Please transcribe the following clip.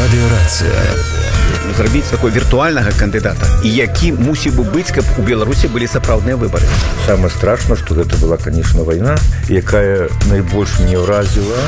Радыёрацыя. Зрабіць такой віртуальнага кандыдата, і які мусіў бы быць, каб у Беларусі былі сапраўдныя выбары. Самае страшна, што гэта была, конечно, вайна, якая найбольш мне ўразіла